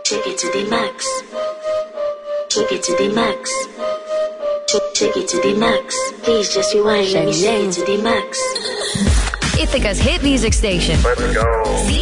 Take it to the max. Take it to the max. Take it to the max. Please just rewind. Let me take it to the max. Ithaca's hit music station. Let's go.